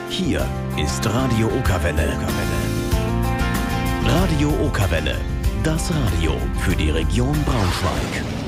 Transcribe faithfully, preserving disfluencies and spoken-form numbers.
Hier ist Radio Okerwelle. Radio Okerwelle, das Radio für die Region Braunschweig.